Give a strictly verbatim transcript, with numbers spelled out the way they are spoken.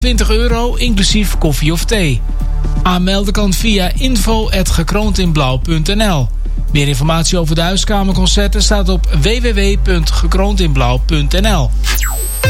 twintig euro inclusief koffie of thee. Aanmelden kan via info at gekroondinblauw punt n l. Meer informatie over de huiskamerconcerten staat op w w w punt gekroondinblauw punt n l.